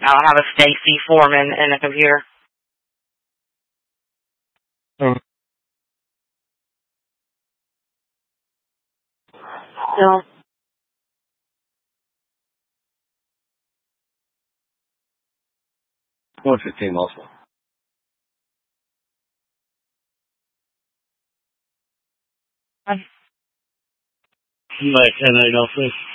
I'll have a Stacy form in the computer. No. 115 also. Like 10 8 also.